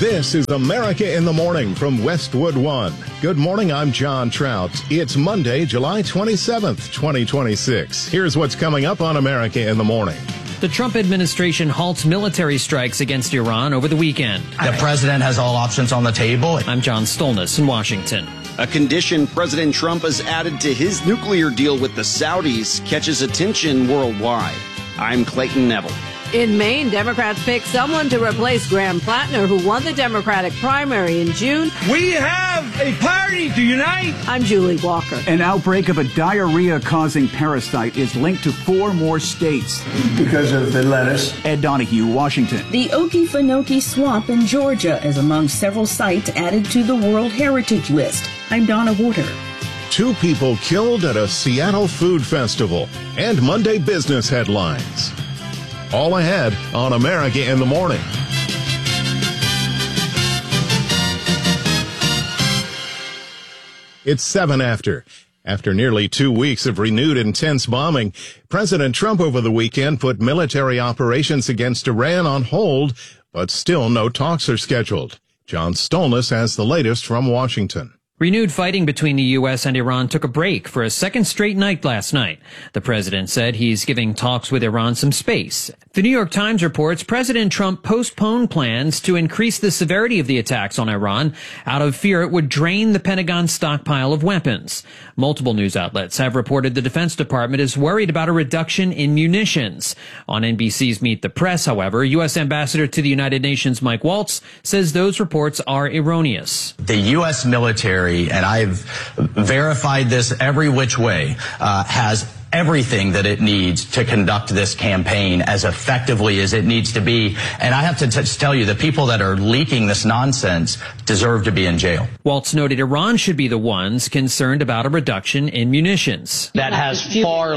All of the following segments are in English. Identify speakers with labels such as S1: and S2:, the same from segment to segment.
S1: This is America in the Morning from Westwood One. Good morning, I'm John Trout. It's Monday, July 27th, 2026. Here's what's coming up on America in the Morning.
S2: The Trump administration halts military strikes against Iran over the weekend.
S3: The president has all options on the table.
S2: I'm John Stolnis in Washington.
S4: A condition President Trump has added to his nuclear deal with the Saudis catches attention worldwide. I'm Clayton Neville.
S5: In Maine, Democrats pick someone to replace Graham Plattner, who won the Democratic primary in June.
S6: We have a party to unite.
S5: I'm Julie Walker.
S7: An outbreak of a diarrhea-causing parasite is linked to 4 more states.
S6: Because of the lettuce.
S7: Ed Donahue, Washington.
S8: The Okefenokee Swamp in Georgia is among several sites added to the World Heritage List. I'm Donna Water.
S1: 2 people killed at a Seattle food festival and Monday business headlines. All ahead on America in the Morning. It's 7 after. After nearly 2 weeks of renewed intense bombing, President Trump over the weekend put military operations against Iran on hold, but still no talks are scheduled. John Stolnis has the latest from Washington.
S2: Renewed fighting between the U.S. and Iran took a break for a second straight night last night. The president said he's giving talks with Iran some space. The New York Times reports President Trump postponed plans to increase the severity of the attacks on Iran out of fear it would drain the Pentagon's stockpile of weapons. Multiple news outlets have reported the Defense Department is worried about a reduction in munitions. On NBC's Meet the Press, however, U.S. Ambassador to the United Nations Mike Waltz says those reports are erroneous.
S3: The U.S. military, and I've verified this every which way, has everything that it needs to conduct this campaign as effectively as it needs to be. And I have to tell you, the people that are leaking this nonsense deserve to be in jail.
S2: Waltz noted Iran should be the ones concerned about a reduction in munitions.
S9: That has far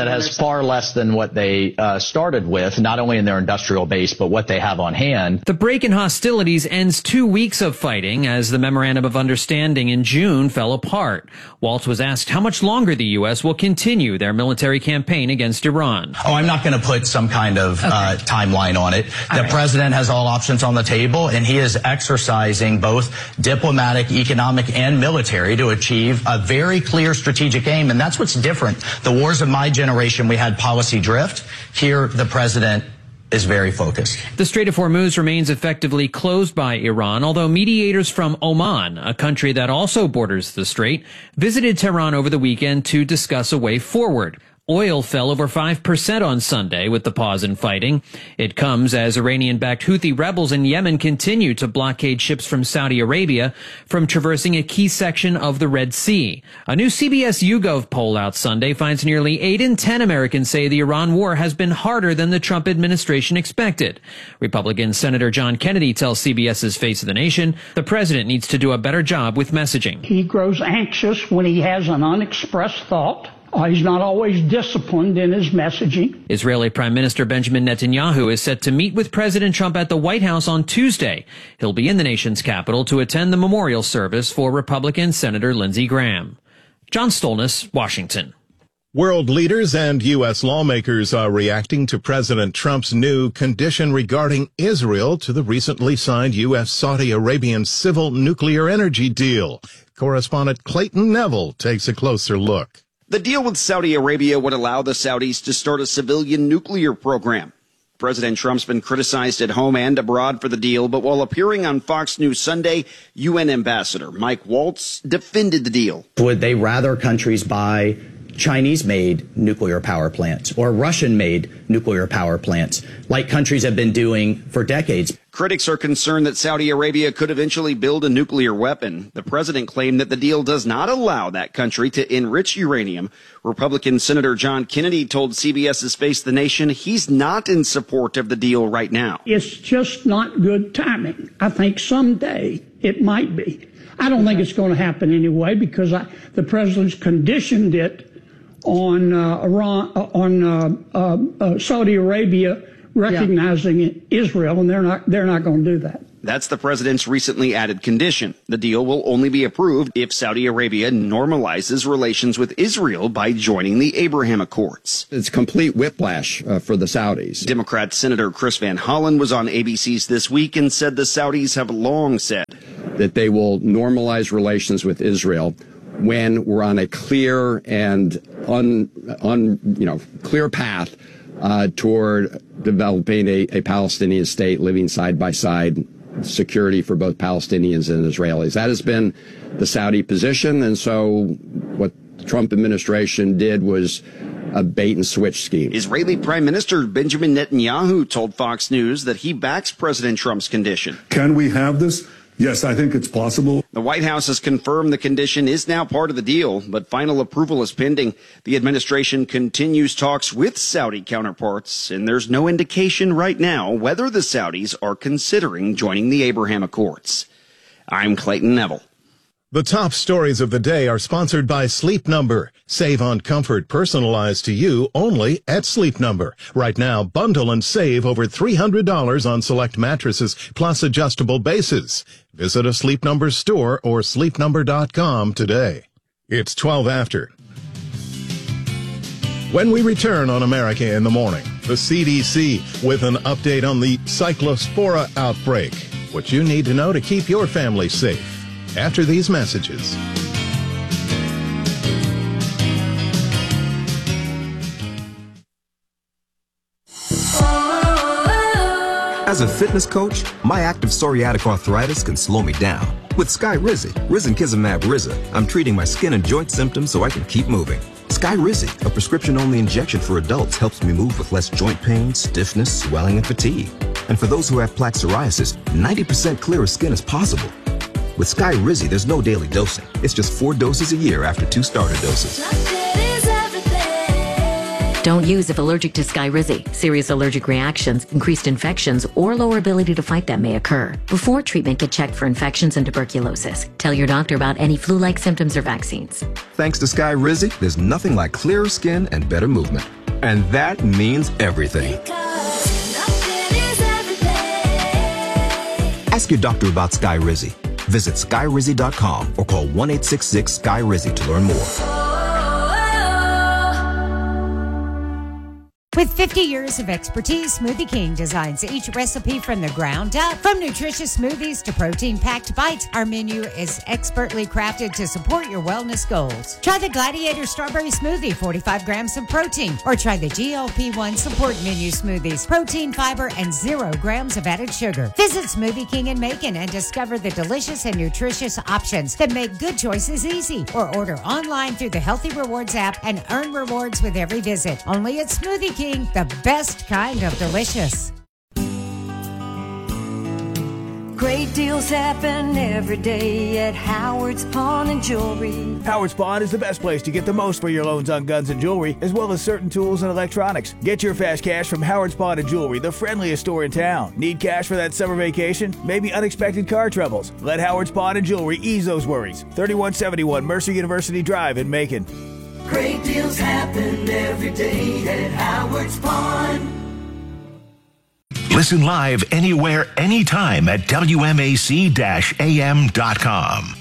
S9: less than what they started with, not only in their industrial base, but what they have on hand.
S2: The break in hostilities ends 2 weeks of fighting as the Memorandum of Understanding in June fell apart. Waltz was asked how much longer the U.S. will continue their military campaign against Iran.
S3: Oh, I'm not going to put some kind of timeline on it. The president has all options on the table, and he is exercising both diplomatic, economic, and military to achieve a very clear strategic aim. And that's what's different. The wars of my generation, we had policy drift. Here, the president is very focused.
S2: The Strait of Hormuz remains effectively closed by Iran, although mediators from Oman, a country that also borders the strait, visited Tehran over the weekend to discuss a way forward. Oil fell over 5% on Sunday with the pause in fighting. It comes as Iranian-backed Houthi rebels in Yemen continue to blockade ships from Saudi Arabia from traversing a key section of the Red Sea. A new CBS YouGov poll out Sunday finds nearly 8 in 10 Americans say the Iran war has been harder than the Trump administration expected. Republican Senator John Kennedy tells CBS's Face of the Nation the president needs to do a better job with messaging.
S10: He grows anxious when he has an unexpressed thought. He's not always disciplined in his messaging.
S2: Israeli Prime Minister Benjamin Netanyahu is set to meet with President Trump at the White House on Tuesday. He'll be in the nation's capital to attend the memorial service for Republican Senator Lindsey Graham. John Stolnis, Washington.
S1: World leaders and U.S. lawmakers are reacting to President Trump's new condition regarding Israel to the recently signed U.S.-Saudi Arabian civil nuclear energy deal. Correspondent Clayton Neville takes a closer look.
S4: The deal with Saudi Arabia would allow the Saudis to start a civilian nuclear program. President Trump's been criticized at home and abroad for the deal, but while appearing on Fox News Sunday, UN Ambassador Mike Waltz defended the deal.
S3: Would they rather countries buy Chinese-made nuclear power plants or Russian-made nuclear power plants, like countries have been doing for decades?
S4: Critics are concerned that Saudi Arabia could eventually build a nuclear weapon. The president claimed that the deal does not allow that country to enrich uranium. Republican Senator John Kennedy told CBS's Face the Nation he's not in support of the deal right now.
S10: It's just not good timing. I think someday it might be. I don't think it's going to happen anyway because the president's conditioned it on Saudi Arabia recognizing Israel, and they're not going to do that.
S4: That's the president's recently added condition. The deal will only be approved if Saudi Arabia normalizes relations with Israel by joining the Abraham Accords.
S11: It's complete whiplash for the Saudis.
S4: Democrat Senator Chris Van Hollen was on ABC's This Week and said the Saudis have long said
S11: that they will normalize relations with Israel when we're on a clear and clear path toward developing a Palestinian state living side by side, security for both Palestinians and Israelis. That has been the Saudi position, and so what the Trump administration did was a bait and switch scheme.
S4: Israeli Prime Minister Benjamin Netanyahu told Fox News that he backs President Trump's condition.
S12: Can we have this? Yes, I think it's possible.
S4: The White House has confirmed the condition is now part of the deal, but final approval is pending. The administration continues talks with Saudi counterparts, and there's no indication right now whether the Saudis are considering joining the Abraham Accords. I'm Clayton Neville.
S1: The top stories of the day are sponsored by Sleep Number. Save on comfort personalized to you only at Sleep Number. Right now, bundle and save over $300 on select mattresses plus adjustable bases. Visit a Sleep Number store or sleepnumber.com today. It's 12 after. When we return on America in the Morning, the CDC with an update on the Cyclospora outbreak. What you need to know to keep your family safe. After these messages.
S13: As a fitness coach, my active psoriatic arthritis can slow me down. With Skyrizi, risankizumab Riza, I'm treating my skin and joint symptoms so I can keep moving. Skyrizi, a prescription-only injection for adults, helps me move with less joint pain, stiffness, swelling, and fatigue. And for those who have plaque psoriasis, 90% clearer skin is possible. With Skyrizi, there's no daily dosing. It's just 4 doses a year after 2 starter doses.
S14: Don't use if allergic to Skyrizi. Serious allergic reactions, increased infections, or lower ability to fight them may occur. Before treatment, get checked for infections and tuberculosis. Tell your doctor about any flu-like symptoms or vaccines.
S13: Thanks to Skyrizi, there's nothing like clearer skin and better movement. And that means everything. Ask your doctor about Skyrizi. Visit Skyrizi.com or call 1-866-SKY-RIZZI to learn more.
S15: With 50 years of expertise, Smoothie King designs each recipe from the ground up. From nutritious smoothies to protein-packed bites, our menu is expertly crafted to support your wellness goals. Try the Gladiator Strawberry Smoothie, 45 grams of protein, or try the GLP-1 Support Menu Smoothies, protein, fiber, and 0 grams of added sugar. Visit Smoothie King in Macon and discover the delicious and nutritious options that make good choices easy. Or order online through the Healthy Rewards app and earn rewards with every visit. Only at Smoothie King, the best kind of delicious.
S16: Great deals happen every day at Howard's Pawn and Jewelry.
S6: Howard's Pawn is the best place to get the most for your loans on guns and jewelry, as well as certain tools and electronics. Get your fast cash from Howard's Pawn and Jewelry, the friendliest store in town. Need cash for that summer vacation? Maybe unexpected car troubles? Let Howard's Pawn and Jewelry ease those worries. 3171 Mercer University Drive in Macon.
S16: Great deals happen every day at Howard's Pawn.
S17: Listen live anywhere, anytime at WMAC-AM.com.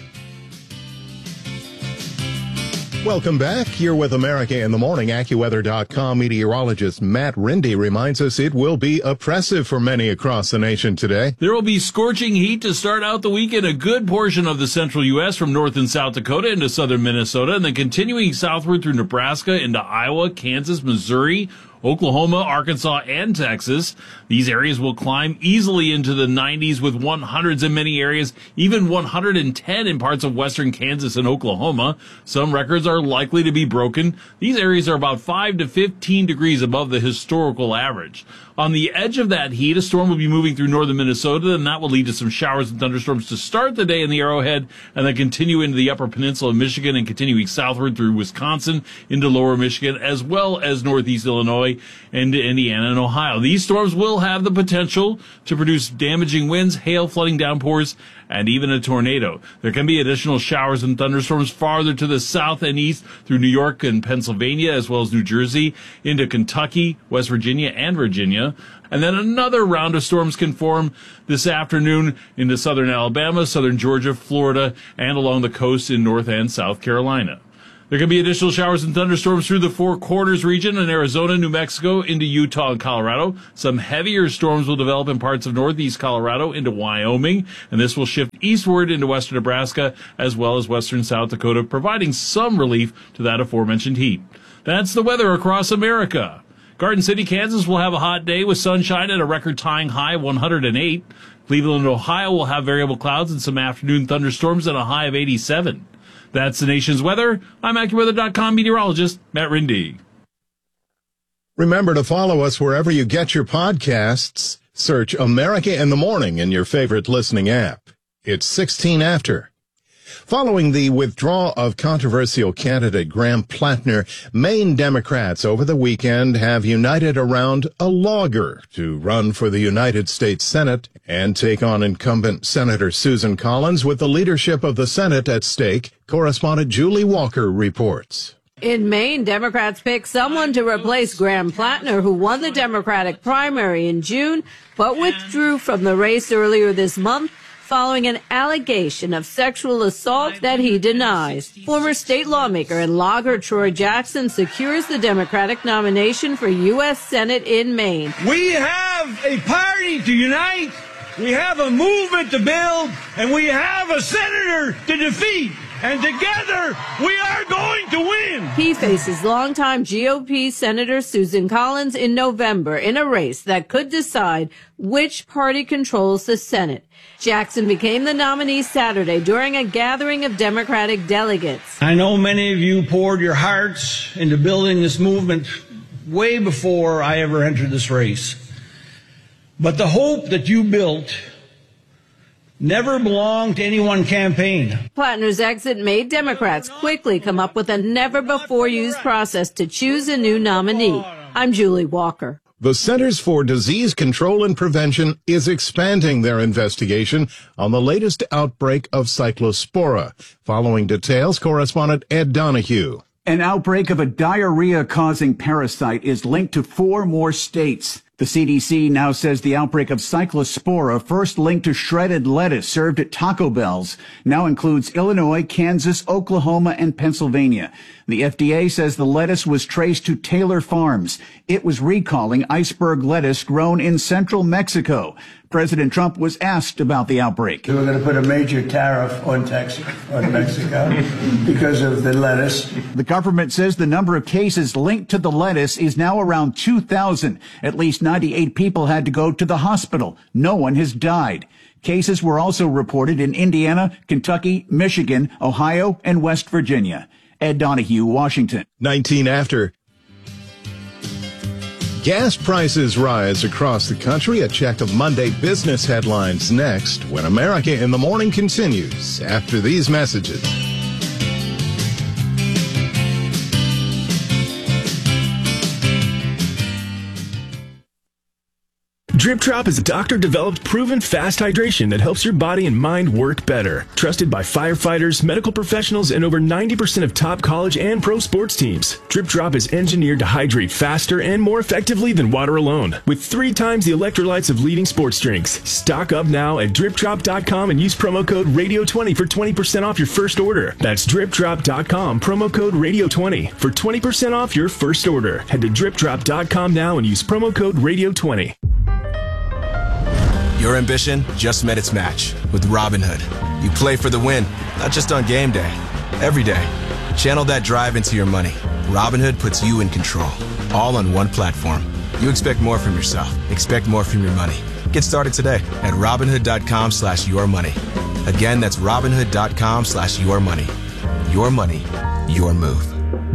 S1: Welcome back. You're with America in the Morning. AccuWeather.com meteorologist Matt Rindy reminds us it will be oppressive for many across the nation today.
S18: There will be scorching heat to start out the week in a good portion of the central U.S. from North and South Dakota into southern Minnesota, and then continuing southward through Nebraska into Iowa, Kansas, Missouri, Oklahoma, Arkansas, and Texas. These areas will climb easily into the 90s with 100s in many areas, even 110 in parts of western Kansas and Oklahoma. Some records are likely to be broken. These areas are about 5 to 15 degrees above the historical average. On the edge of that heat, a storm will be moving through northern Minnesota, and that will lead to some showers and thunderstorms to start the day in the Arrowhead, and then continue into the upper peninsula of Michigan and continuing southward through Wisconsin into lower Michigan, as well as northeast Illinois and Indiana and Ohio. These storms will have the potential to produce damaging winds, hail, flooding, downpours, and even a tornado. There can be additional showers and thunderstorms farther to the south and east through New York and Pennsylvania, as well as New Jersey, into Kentucky, West Virginia, and Virginia. Pennsylvania. And then another round of storms can form this afternoon into southern Alabama, southern Georgia, Florida, and along the coast in North and South Carolina. There could be additional showers and thunderstorms through the Four Corners region in Arizona, New Mexico, into Utah and Colorado. Some heavier storms will develop in parts of northeast Colorado into Wyoming, and this will shift eastward into western Nebraska as well as western South Dakota, providing some relief to that aforementioned heat. That's the weather across America. Garden City, Kansas will have a hot day with sunshine at a record-tying high 108. Cleveland, Ohio will have variable clouds and some afternoon thunderstorms at a high of 87. That's the nation's weather. I'm AccuWeather.com meteorologist Matt Rindy.
S1: Remember to follow us wherever you get your podcasts. Search America in the Morning in your favorite listening app. It's 16 after. Following the withdrawal of controversial candidate Graham Plattner, Maine Democrats over the weekend have united around a logger to run for the United States Senate and take on incumbent Senator Susan Collins with the leadership of the Senate at stake. Correspondent Julie Walker reports.
S5: In Maine, Democrats picked someone to replace Graham Plattner, who won the Democratic primary in June, but withdrew from the race earlier this month following an allegation of sexual assault that he denies. Former state lawmaker and logger Troy Jackson secures the Democratic nomination for U.S. Senate in Maine.
S19: We have a party to unite, we have a movement to build, and we have a senator to defeat. And together, we are going to win.
S5: He faces longtime GOP Senator Susan Collins in November in a race that could decide which party controls the Senate. Jackson became the nominee Saturday during a gathering of Democratic delegates.
S19: I know many of you poured your hearts into building this movement way before I ever entered this race. But the hope that you built never belonged to any one campaign.
S5: Plattner's exit made Democrats quickly come up with a never-before-used process to choose a new nominee. I'm Julie Walker.
S1: The Centers for Disease Control and Prevention is expanding their investigation on the latest outbreak of Cyclospora. Following details, correspondent Ed Donahue.
S7: An outbreak of a diarrhea-causing parasite is linked to 4 more states. The CDC now says the outbreak of Cyclospora, first linked to shredded lettuce served at Taco Bell's, now includes Illinois, Kansas, Oklahoma, and Pennsylvania. The FDA says the lettuce was traced to Taylor Farms. It was recalling iceberg lettuce grown in central Mexico. President Trump was asked about the outbreak.
S20: We're going to put a major tariff on Mexico because of the lettuce.
S7: The government says the number of cases linked to the lettuce is now around 2,000. At least 98 people had to go to the hospital. No one has died. Cases were also reported in Indiana, Kentucky, Michigan, Ohio, and West Virginia. Ed Donahue, Washington.
S1: 19 after. Gas prices rise across the country. A check of Monday business headlines next when America in the Morning continues after these messages.
S21: Drip Drop is a doctor-developed, proven fast hydration that helps your body and mind work better. Trusted by firefighters, medical professionals, and over 90% of top college and pro sports teams. Drip Drop is engineered to hydrate faster and more effectively than water alone, with 3 times the electrolytes of leading sports drinks. Stock up now at DripDrop.com and use promo code Radio20 for 20% off your first order. That's DripDrop.com, promo code Radio20 for 20% off your first order. Head to DripDrop.com now and use promo code Radio20.
S13: Your ambition just met its match with Robinhood. You play for the win, not just on game day, every day. Channel that drive into your money. Robinhood puts you in control, all on one platform. You expect more from yourself. Expect more from your money. Get started today at Robinhood.com/yourmoney. Again, that's Robinhood.com/yourmoney. Your money, your move.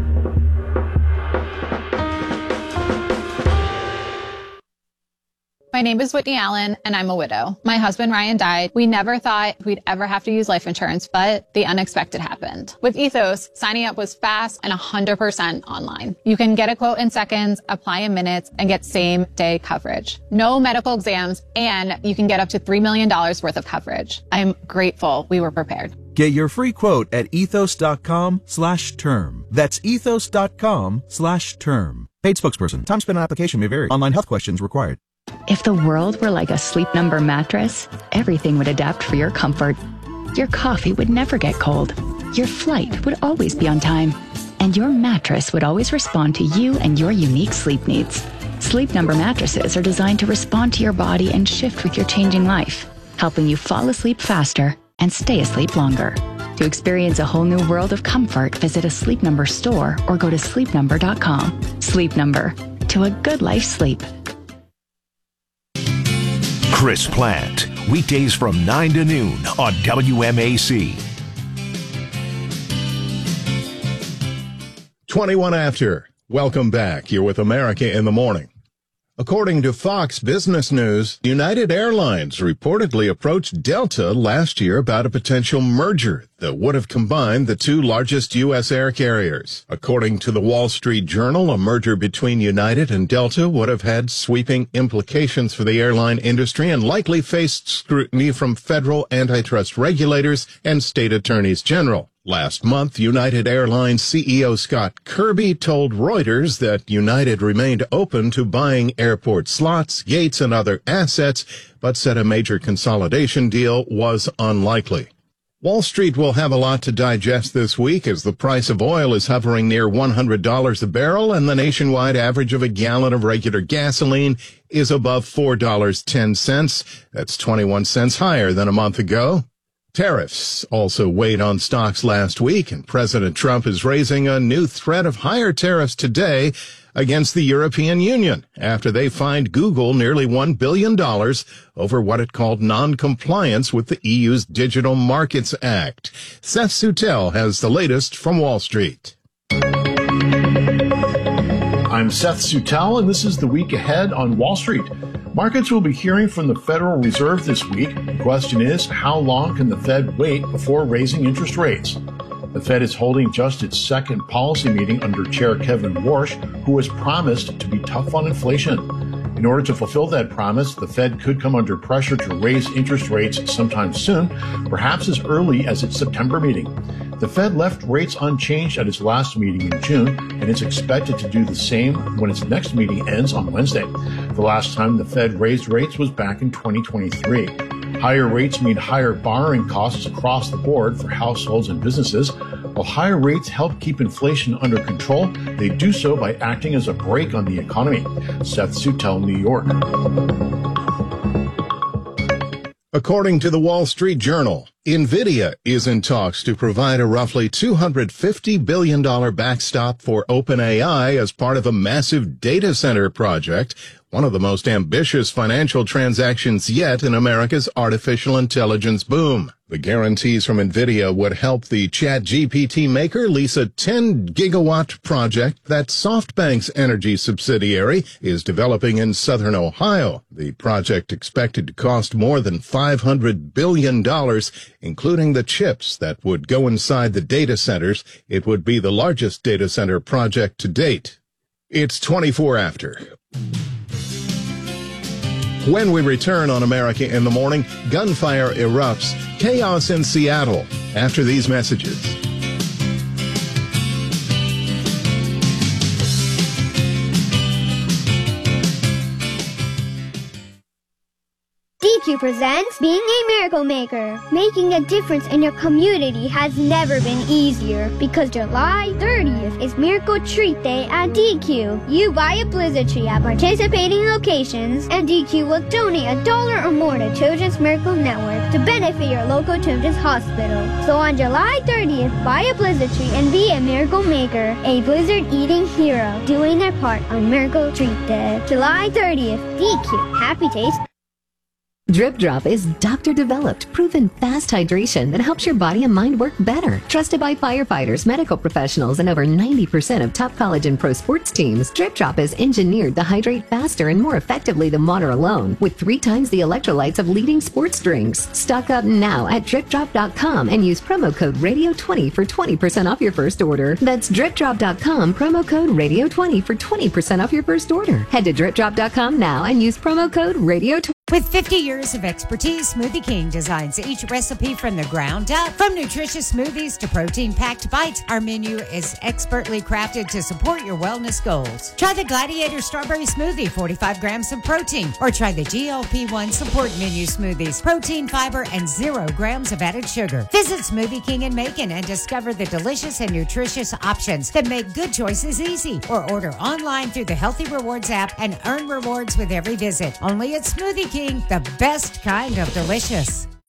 S22: My name is Whitney Allen, and I'm a widow. My husband, Ryan, died. We never thought we'd ever have to use life insurance, but the unexpected happened. With Ethos, signing up was fast and 100% online. You can get a quote in seconds, apply in minutes, and get same-day coverage. No medical exams, and you can get up to $3 million worth of coverage. I'm grateful we were prepared.
S23: Get your free quote at ethos.com/term. That's ethos.com/term.
S8: Paid spokesperson. Time spent on application may vary. Online health questions required.
S9: If the world were like a Sleep Number mattress, everything would adapt for your comfort. Your coffee would never get cold. Your flight would always be on time. And your mattress would always respond to you and your unique sleep needs. Sleep Number mattresses are designed to respond to your body and shift with your changing life, helping you fall asleep faster and stay asleep longer. To experience a whole new world of comfort, visit a Sleep Number store or go to sleepnumber.com. Sleep Number. To a good life sleep.
S17: Chris Plant, weekdays from 9 to noon on WMAC.
S1: 21 after. Welcome back. You're with America in the Morning. According to Fox Business News, United Airlines reportedly approached Delta last year about a potential merger that would have combined the two largest U.S. air carriers. According to the Wall Street Journal, a merger between United and Delta would have had sweeping implications for the airline industry and likely faced scrutiny from federal antitrust regulators and state attorneys general. Last month, United Airlines CEO Scott Kirby told Reuters that United remained open to buying airport slots, gates, and other assets, but said a major consolidation deal was unlikely. Wall Street will have a lot to digest this week as the price of oil is hovering near $100 a barrel and the nationwide average of a gallon of regular gasoline is above $4.10. That's 21 cents higher than a month ago. Tariffs also weighed on stocks last week, and President Trump is raising a new threat of higher tariffs today against the European Union after they fined Google nearly $1 billion over what it called non-compliance with the EU's Digital Markets Act. Seth Sutel has the latest from Wall Street.
S23: I'm Seth Sutel, and this is the week ahead on Wall Street. Markets will be hearing from the Federal Reserve this week. The question is, how long can the Fed wait before raising interest rates? The Fed is holding just its second policy meeting under Chair Kevin Warsh, who has promised to be tough on inflation. In order to fulfill that promise, the Fed could come under pressure to raise interest rates sometime soon, perhaps as early as its September meeting. The Fed left rates unchanged at its last meeting in June, and it's expected to do the same when its next meeting ends on Wednesday. The last time the Fed raised rates was back in 2023. Higher rates mean higher borrowing costs across the board for households and businesses. While higher rates help keep inflation under control, they do so by acting as a brake on the economy. Seth Sutel, New York.
S1: According to the Wall Street Journal, NVIDIA is in talks to provide a roughly $250 billion backstop for OpenAI as part of a massive data center project, one of the most ambitious financial transactions yet in America's artificial intelligence boom. The guarantees from NVIDIA would help the ChatGPT maker lease a 10-gigawatt project that SoftBank's energy subsidiary is developing in southern Ohio. The project expected to cost more than $500 billion, including the chips that would go inside the data centers. It would be the largest data center project to date. It's 24 after. When we return on America in the Morning, gunfire erupts, chaos in Seattle after these messages.
S24: DQ presents Being a Miracle Maker. Making a difference in your community has never been easier because July 30th is Miracle Treat Day at DQ. You buy a Blizzard tree at participating locations and DQ will donate $1 or more to Children's Miracle Network to benefit your local children's hospital. So on July 30th, buy a Blizzard tree and be a Miracle Maker, a Blizzard eating hero, doing their part on Miracle Treat Day. July 30th, DQ. Happy taste.
S14: Drip Drop is doctor-developed, proven fast hydration that helps your body and mind work better. Trusted by firefighters, medical professionals, and over 90% of top college and pro sports teams, Drip Drop is engineered to hydrate faster and more effectively than water alone, with 3 times the electrolytes of leading sports drinks. Stock up now at DripDrop.com and use promo code Radio20 for 20% off your first order. That's DripDrop.com, promo code Radio20 for 20% off your first order. Head to DripDrop.com now and use promo code Radio20.
S15: With 50 years of expertise, Smoothie King designs each recipe from the ground up. From nutritious smoothies to protein-packed bites, our menu is expertly crafted to support your wellness goals. Try the Gladiator Strawberry Smoothie, 45 grams of protein, or try the GLP-1 Support Menu Smoothies, protein, fiber, and 0 grams of added sugar. Visit Smoothie King in Macon and discover the delicious and nutritious options that make good choices easy. Or order online through the Healthy Rewards app and earn rewards with every visit. Only at Smoothie King, the best kind of delicious.